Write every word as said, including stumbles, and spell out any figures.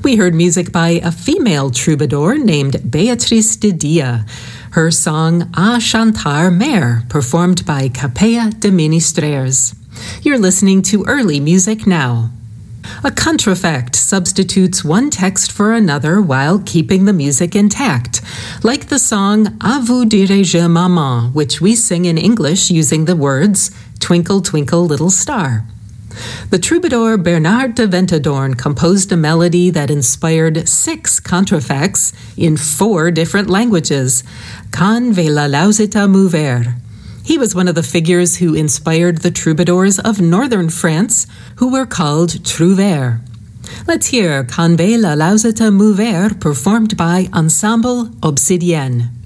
We heard music by a female troubadour named Beatriz de Dia. Her song A Chantar Mer, performed by Capella de Ministrers. You're listening to Early Music Now. A contrafact substitutes one text for another while keeping the music intact, like the song À vous dirai-je maman, which we sing in English using the words Twinkle, Twinkle, Little Star. The troubadour Bernard de Ventadorn composed a melody that inspired six contrafacts in four different languages. Can ve la lausita mover. He was one of the figures who inspired the troubadours of northern France, who were called trouvères. Let's hear Can ve la lausita mover performed by Ensemble Obsidienne.